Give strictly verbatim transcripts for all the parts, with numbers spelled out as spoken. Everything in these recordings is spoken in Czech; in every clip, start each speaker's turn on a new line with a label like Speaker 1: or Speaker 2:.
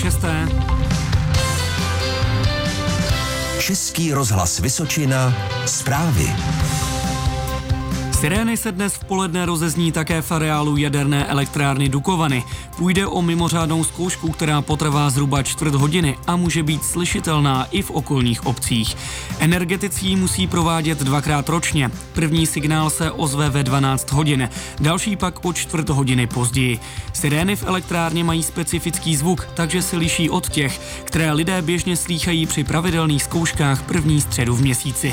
Speaker 1: šesté.
Speaker 2: Český rozhlas Vysočina, zprávy.
Speaker 1: Sirény se dnes v poledne rozezní také v areálu jaderné elektrárny Dukovany. Půjde o mimořádnou zkoušku, která potrvá zhruba čtvrt hodiny a může být slyšitelná i v okolních obcích. Energetici ji musí provádět dvakrát ročně. První signál se ozve ve dvanáct hodin, další pak o čtvrt hodiny později. Sirény v elektrárně mají specifický zvuk, takže se liší od těch, které lidé běžně slýchají při pravidelných zkouškách první středu v měsíci.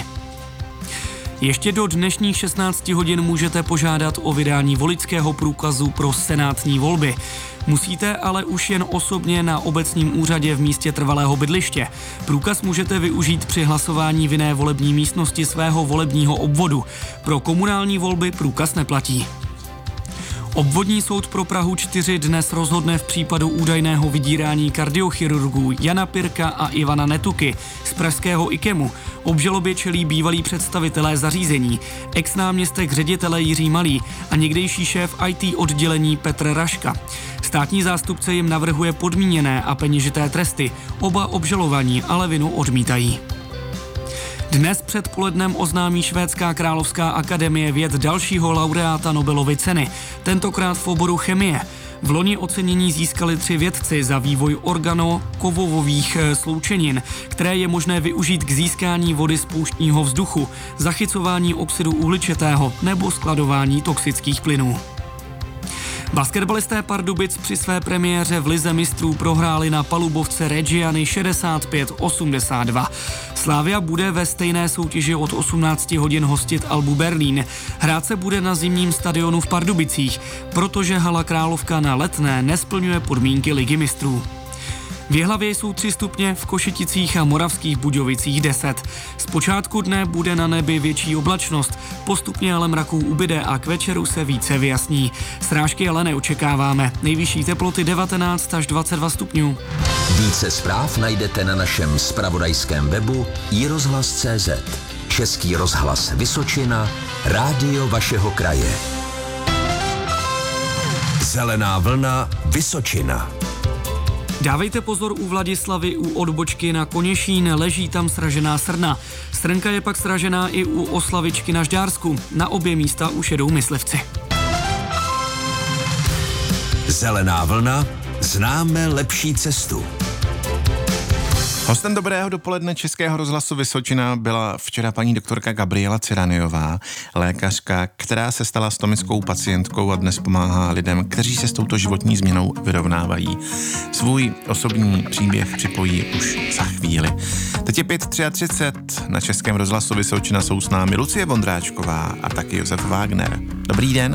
Speaker 1: Ještě do dnešních šestnácti hodin můžete požádat o vydání voličského průkazu pro senátní volby. Musíte ale už jen osobně na obecním úřadě v místě trvalého bydliště. Průkaz můžete využít při hlasování v jiné volební místnosti svého volebního obvodu. Pro komunální volby průkaz neplatí. Obvodní soud pro Prahu čtyři dnes rozhodne v případu údajného vydírání kardiochirurgů Jana Pirka a Ivana Netuky z pražského IKEMu. Obžalobě čelí bývalí představitelé zařízení, ex-náměstek ředitele Jiří Malý a někdejší šéf í té oddělení Petr Raška. Státní zástupce jim navrhuje podmíněné a peněžité tresty. Oba obžalovaní ale vinu odmítají. Dnes předpolednem oznámí Švédská královská akademie věd dalšího laureáta Nobelovy ceny, tentokrát v oboru chemie. V loni ocenění získali tři vědci za vývoj organokovových sloučenin, které je možné využít k získání vody z pouštního vzduchu, zachycování oxidu uhličitého nebo skladování toxických plynů. Basketbalisté Pardubic při své premiéře v Lize mistrů prohráli na palubovce Reggiany šedesát pět osmdesát dva. Slavia bude ve stejné soutěži od osmnácti hodin hostit Albu Berlín. Hrát se bude na zimním stadionu v Pardubicích, protože hala Královka na Letné nesplňuje podmínky Ligy mistrů. V Jihlavě jsou tři stupně, v Košeticích a Moravských Budějovicích deset. Z počátku dne bude na nebi větší oblačnost, postupně ale mraků ubyde a k večeru se více vyjasní. Srážky ale neočekáváme. Nejvyšší teploty devatenáct až dvacet dva stupňů.
Speaker 2: Více zpráv najdete na našem zpravodajském webu i rozhlas tečka cé zet. Český rozhlas Vysočina, rádio vašeho kraje. Zelená vlna Vysočina.
Speaker 1: Dávejte pozor u Vladislavy, u odbočky na Koněšín, leží tam sražená srna. Srnka je pak sražená i u Oslavičky na Žďársku. Na obě místa už jedou myslivci.
Speaker 2: Zelená vlna, známe lepší cestu.
Speaker 3: Hostem dobrého dopoledne Českého rozhlasu Vysočina byla včera paní doktorka Gabriela Cyraniová, lékařka, která se stala stomickou pacientkou a dnes pomáhá lidem, kteří se s touto životní změnou vyrovnávají. Svůj osobní příběh připojí už za chvíli. Teď je pět třicet tři, na Českém rozhlasu Vysočina jsou s námi Lucie Vondráčková a taky Josef Wagner. Dobrý den.